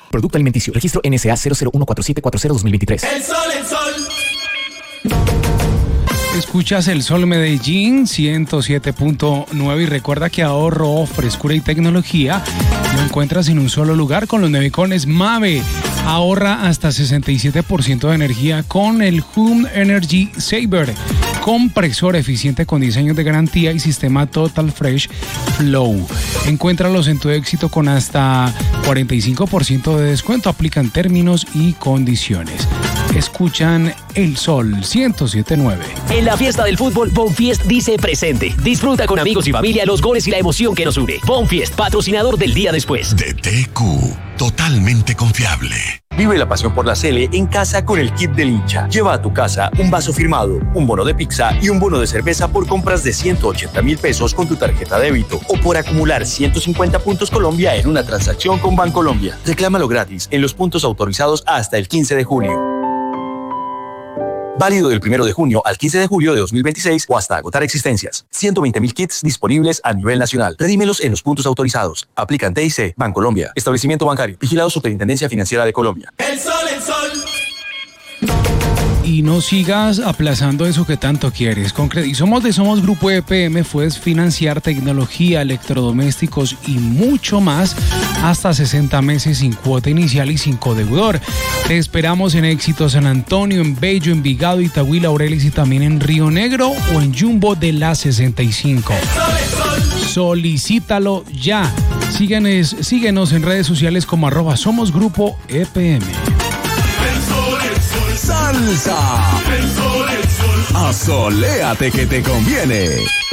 Producto alimenticio. Registro NSA 0014740-2023. El sol. Escuchas El Sol Medellín 107.9 y recuerda que ahorro, frescura y tecnología lo encuentras en un solo lugar con los nevecones Mave. Ahorra hasta 67% de energía con el Home Energy Saver. Compresor eficiente con diseños de garantía y sistema Total Fresh Flow. Encuéntralos en Tu Éxito con hasta 45% de descuento. Aplican términos y condiciones. Escuchan El Sol 107.9. En la fiesta del fútbol, Bonfiest dice presente. Disfruta con amigos y familia los goles y la emoción que nos une. Bonfiest, patrocinador del día después. DTQ, totalmente confiable. Vive la pasión por la Sele en casa con el kit del hincha. Lleva a tu casa un vaso firmado, un bono de pizza y un bono de cerveza por compras de 180,000 pesos con tu tarjeta débito o por acumular 150 puntos Colombia en una transacción con Bancolombia. Reclámalo gratis en los puntos autorizados hasta el 15 de junio. Válido del 1 de junio al 15 de julio de 2026 o hasta agotar existencias. 120,000 kits disponibles a nivel nacional. Redímelos en los puntos autorizados. Aplican TIC, Bancolombia. Establecimiento bancario. Vigilado Superintendencia Financiera de Colombia. El sol. Y no sigas aplazando eso que tanto quieres. Con Credisomos de Somos Grupo EPM puedes financiar tecnología, electrodomésticos y mucho más hasta 60 meses sin cuota inicial y sin codeudor. Te esperamos en Éxito San Antonio, en Bello, Envigado, Itagüí, Laureles y también en Río Negro o en Jumbo de la 65. Solicítalo ya. Síguenos en redes sociales como @SomosGrupoEPM. ¡Salsa! ¡Asoléate que te conviene!